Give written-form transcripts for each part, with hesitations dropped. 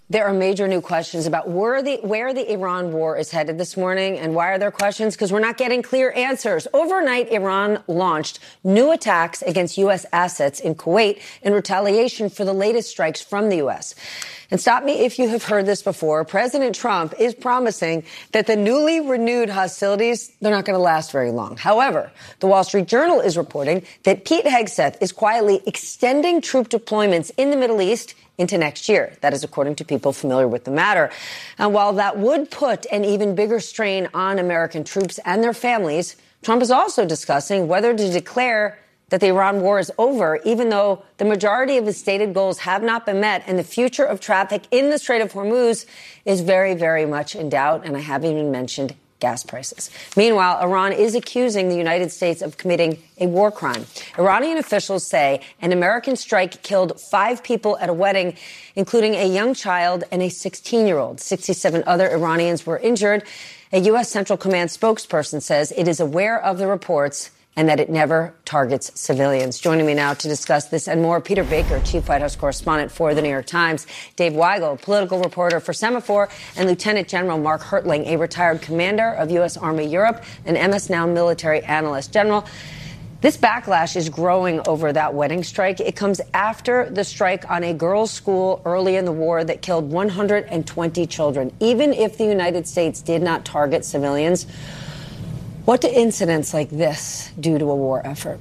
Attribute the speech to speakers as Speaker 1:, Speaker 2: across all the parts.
Speaker 1: There are major new questions about where the Iran war is headed this morning. And why are there questions? Because we're not getting clear answers. Overnight, Iran launched new attacks against U.S. assets in Kuwait in retaliation for the latest strikes from the U.S. And stop me if you have heard this before. President Trump is promising that the newly renewed hostilities, they're not going to last very long. However, the Wall Street Journal is reporting that Pete Hegseth is quietly extending troop deployments in the Middle East into next year. That is according to people familiar with the matter. And while that would put an even bigger strain on American troops and their families, Trump is also discussing whether to declare that the Iran war is over, even though the majority of his stated goals have not been met and the future of traffic in the Strait of Hormuz is very, very much in doubt. And I haven't even mentioned gas prices. Meanwhile, Iran is accusing the United States of committing a war crime. Iranian officials say an American strike killed 5 people at a wedding, including a young child and a 16-year-old. 67 other Iranians were injured. A U.S. Central Command spokesperson says it is aware of the reports and that it never targets civilians. Joining me now to discuss this and more, Peter Baker, Chief White House Correspondent for The New York Times, Dave Weigel, political reporter for Semaphore, and Lieutenant General Mark Hertling, a retired commander of U.S. Army Europe and MS Now military analyst. General, this backlash is growing over that wedding strike. It comes after the strike on a girls' school early in the war that killed 120 children. Even if the United States did not target civilians, what do incidents like this do to a war effort?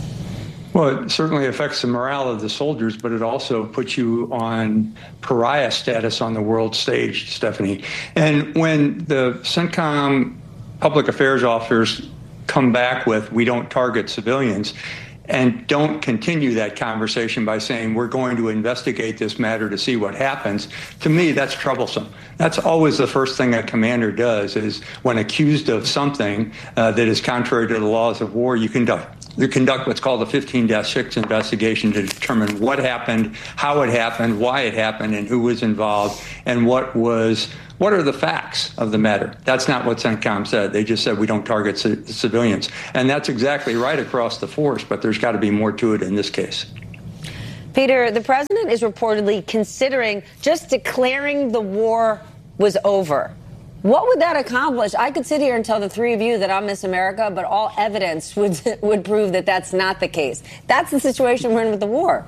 Speaker 2: Well, it certainly affects the morale of the soldiers, but it also puts you on pariah status on the world stage, Stephanie. And when the CENTCOM public affairs officers come back with, we don't target civilians, and don't continue that conversation by saying we're going to investigate this matter to see what happens, to me, that's troublesome. That's always the first thing a commander does, is when accused of something that is contrary to the laws of war, you conduct what's called a 15-6 investigation to determine what happened, how it happened, why it happened, and who was involved, and what are the facts of the matter. That's not what CENTCOM said. They just said we don't target civilians. And that's exactly right across the force, but there's got to be more to it in this case.
Speaker 1: Peter, the president is reportedly considering just declaring the war was over. What would that accomplish? I could sit here and tell the three of you that I'm Miss America, but all evidence would prove that that's not the case. That's the situation we're in with the war.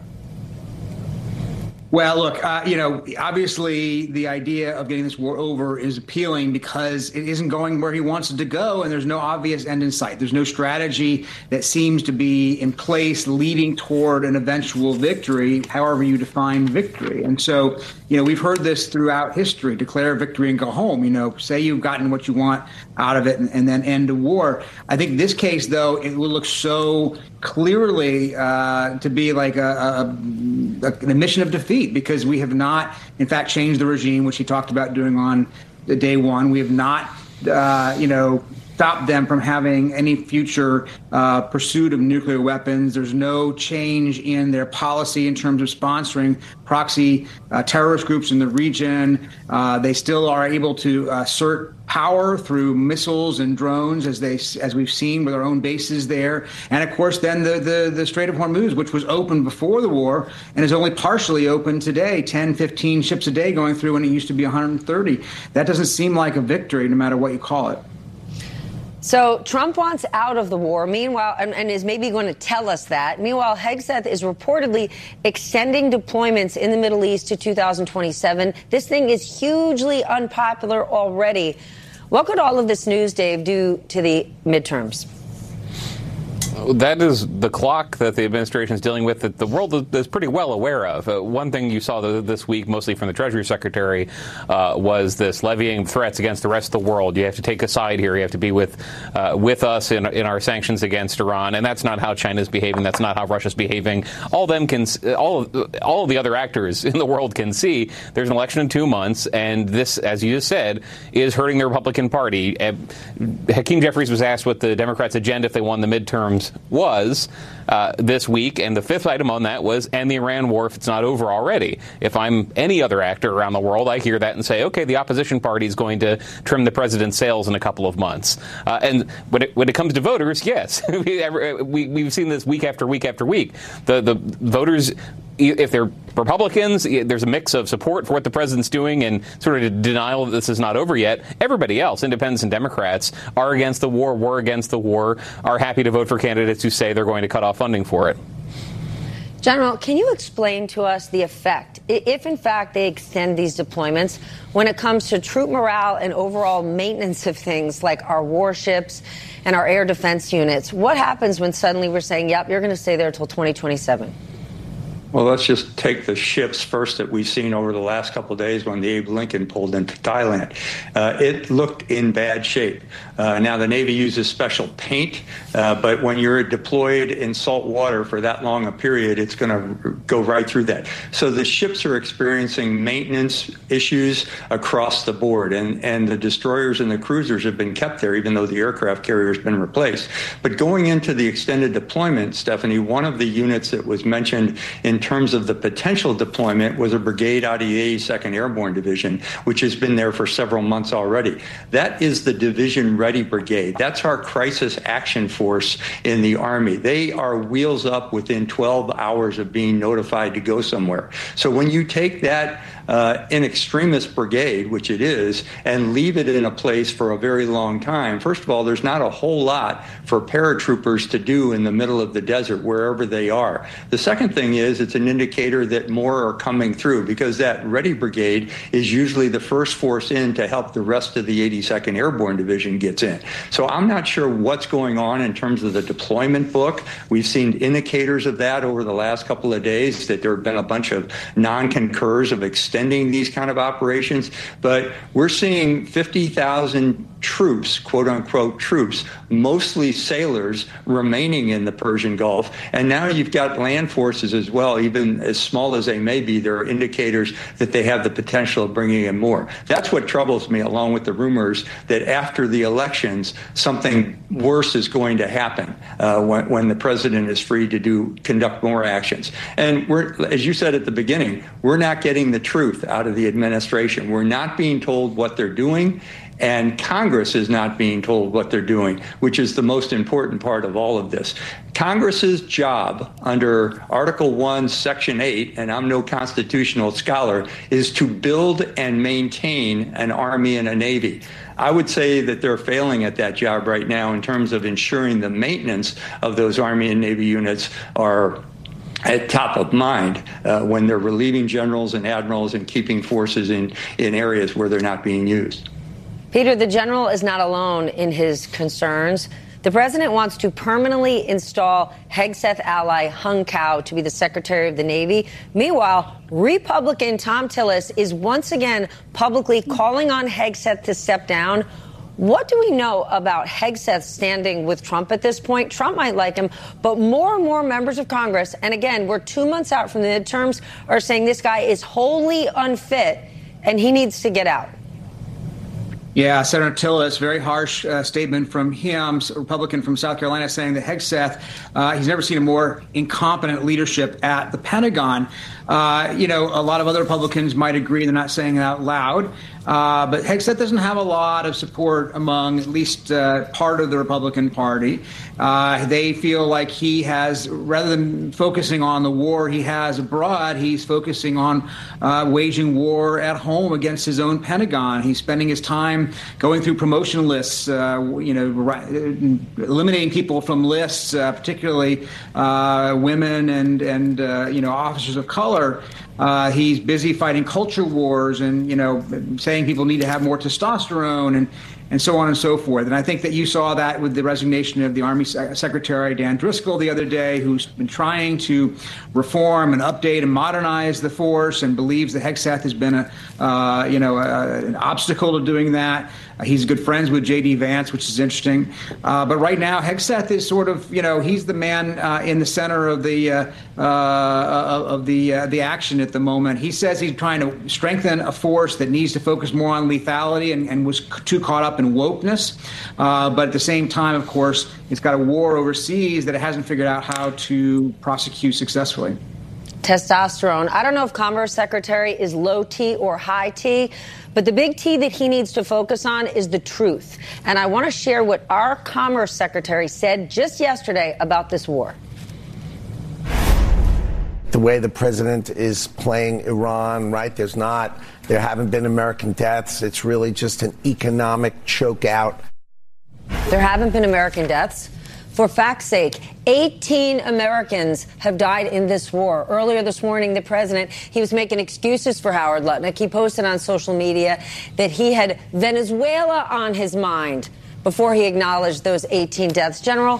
Speaker 3: Well, look, obviously the idea of getting this war over is appealing because it isn't going where he wants it to go, and there's no obvious end in sight. There's no strategy that seems to be in place leading toward an eventual victory, however you define victory. And so, we've heard this throughout history: declare victory and go home. Say you've gotten what you want out of it and then end the war. I think this case, though, it will look so clearly to be like an admission of defeat, because we have not, in fact, changed the regime, which he talked about doing on the day one. We have not, stopped them from having any future pursuit of nuclear weapons. There's no change in their policy in terms of sponsoring proxy terrorist groups in the region. They still are able to assert power through missiles and drones, as we've seen with our own bases there. And of course, then the Strait of Hormuz, which was open before the war and is only partially open today, 10, 15 ships a day going through when it used to be 130. That doesn't seem like a victory, no matter what you call it.
Speaker 1: So Trump wants out of the war, meanwhile, and is maybe going to tell us that. Meanwhile, Hegseth is reportedly extending deployments in the Middle East to 2027. This thing is hugely unpopular already. What could all of this news, Dave, do to the midterms?
Speaker 4: That is the clock that the administration is dealing with that the world is pretty well aware of. One thing you saw this week, mostly from the Treasury Secretary, was this levying threats against the rest of the world. You have to take a side here. You have to be with us in our sanctions against Iran. And that's not how China's behaving. That's not how Russia's behaving. All of the other actors in the world can see there's an election in 2 months. And this, as you just said, is hurting the Republican Party. Hakeem Jeffries was asked what the Democrats' agenda if they won the midterms was this week, and the fifth item on that was end the Iran war if it's not over already. If I'm any other actor around the world, I hear that and say, okay, the opposition party is going to trim the president's sails in a couple of months. And when it comes to voters, yes, we've seen this week after week after week. The voters if they're Republicans, there's a mix of support for what the president's doing and sort of denial that this is not over yet. Everybody else, independents and Democrats, are against the war, were against the war, are happy to vote for candidates who say they're going to cut off funding for it.
Speaker 1: General, can you explain to us the effect, if in fact they extend these deployments, when it comes to troop morale and overall maintenance of things like our warships and our air defense units? What happens when suddenly we're saying, yep, you're going to stay there until 2027?
Speaker 2: Well, let's just take the ships first that we've seen over the last couple of days when the Abe Lincoln pulled into Thailand. It looked in bad shape. Now, the Navy uses special paint, but when you're deployed in salt water for that long a period, it's going to go right through that. So the ships are experiencing maintenance issues across the board, and the destroyers and the cruisers have been kept there, even though the aircraft carrier has been replaced. But going into the extended deployment, Stephanie, one of the units that was mentioned in terms of the potential deployment was a brigade out of the 82nd Airborne Division, which has been there for several months already. That is the Division Ready Brigade. That's our crisis action force in the Army. They are wheels up within 12 hours of being notified to go somewhere. So when you take that in extremis brigade, which it is, and leave it in a place for a very long time, first of all, there's not a whole lot for paratroopers to do in the middle of the desert, wherever they are. The second thing is it's an indicator that more are coming through, because that Ready Brigade is usually the first force in to help the rest of the 82nd Airborne Division gets in. So I'm not sure what's going on in terms of the deployment book. We've seen indicators of that over the last couple of days, that there have been a bunch of non-concurs of extending these kind of operations, but we're seeing 50,000 troops, quote unquote troops, mostly sailors, remaining in the Persian Gulf. And now you've got land forces as well, even as small as they may be. There are indicators that they have the potential of bringing in more. That's what troubles me, along with the rumors that after the elections, something worse is going to happen when the president is free to conduct more actions. And we're, as you said at the beginning, we're not getting the truth out of the administration. We're not being told what they're doing, and Congress is not being told what they're doing, which is the most important part of all of this. Congress's job under Article 1, Section 8, and I'm no constitutional scholar, is to build and maintain an Army and a Navy. I would say that they're failing at that job right now in terms of ensuring the maintenance of those Army and Navy units are at top of mind when they're relieving generals and admirals and keeping forces in areas where they're not being used.
Speaker 1: Peter, the general is not alone in his concerns. The president wants to permanently install Hegseth ally Hung Cao to be the Secretary of the Navy. Meanwhile, Republican Thom Tillis is once again publicly calling on Hegseth to step down. What do we know about Hegseth standing with Trump at this point? Trump might like him, but more and more members of Congress, and again, we're 2 months out from the midterms, are saying this guy is wholly unfit and he needs to get out.
Speaker 3: Yeah, Senator Tillis, very harsh statement from him, Republican from South Carolina, saying that Hegseth, he's never seen a more incompetent leadership at the Pentagon. A lot of other Republicans might agree. They're not saying it out loud. But Hegseth doesn't have a lot of support among at least part of the Republican Party. They feel like he has, rather than focusing on the war he has abroad, he's focusing on waging war at home against his own Pentagon. He's spending his time going through promotion lists, eliminating people from lists, particularly women and officers of color. He's busy fighting culture wars and, saying people need to have more testosterone and so on and so forth. And I think that you saw that with the resignation of the Army Secretary Dan Driscoll the other day, who's been trying to reform and update and modernize the force and believes that Hegseth has been an obstacle to doing that. He's good friends with J.D. Vance, which is interesting. But right now, Hegseth is sort of, he's the man in the center of the action at the moment. He says he's trying to strengthen a force that needs to focus more on lethality and was too caught up in wokeness. But at the same time, of course, it's got a war overseas that it hasn't figured out how to prosecute successfully.
Speaker 1: Testosterone. I don't know if Commerce Secretary is low T or high T, but the big T that he needs to focus on is the truth. And I want to share what our Commerce Secretary said just yesterday about this war.
Speaker 5: the way the president is playing Iran, right? There haven't been American deaths. It's really just an economic choke out.
Speaker 1: There haven't been American deaths. For fact's sake, 18 Americans have died in this war. Earlier this morning, the president, he was making excuses for Howard Lutnick. He posted on social media that he had Venezuela on his mind before he acknowledged those 18 deaths. General,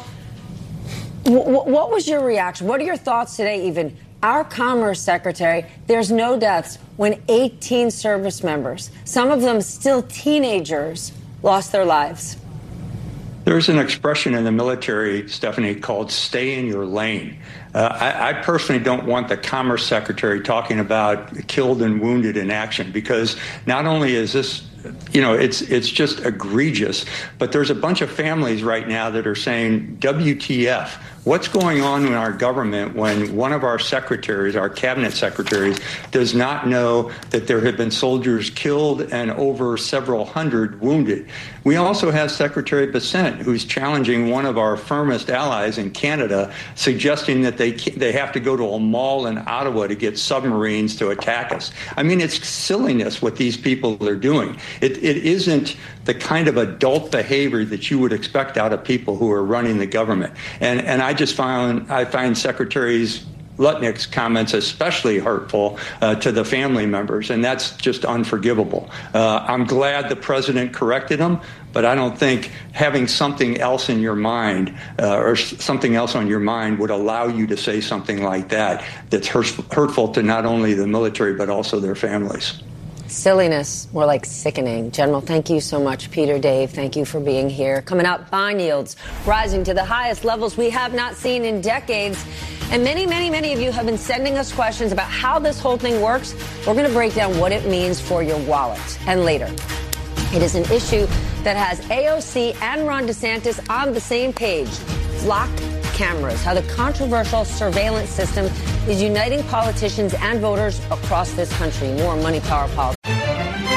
Speaker 1: what was your reaction? What are your thoughts today, even? Our Commerce Secretary, there's no deaths when 18 service members, some of them still teenagers, lost their lives.
Speaker 2: There's an expression in the military, Stephanie, called stay in your lane. I personally don't want the Commerce Secretary talking about killed and wounded in action, because not only is this, it's just egregious, but there's a bunch of families right now that are saying, WTF, what's going on in our government when one of our secretaries, our cabinet secretaries, does not know that there have been soldiers killed and over several hundred wounded? We also have Secretary Bessent, who's challenging one of our firmest allies in Canada, suggesting that they have to go to a mall in Ottawa to get submarines to attack us. I mean, it's silliness what these people are doing. It isn't the kind of adult behavior that you would expect out of people who are running the government. And I find Secretary Lutnick's comments especially hurtful to the family members, and that's just unforgivable. I'm glad the president corrected him, but I don't think having something else in your mind or something else on your mind would allow you to say something like that that's hurtful to not only the military but also their families.
Speaker 1: Silliness, more like sickening. General, thank you so much. Peter, Dave, thank you for being here. Coming up, bond yields rising to the highest levels we have not seen in decades. And many of you have been sending us questions about how this whole thing works. We're going to break down what it means for your wallet. And later, it is an issue that has AOC and Ron DeSantis on the same page. Flocked cameras, how the controversial surveillance system is uniting politicians and voters across this country. More Money, Power, Politics.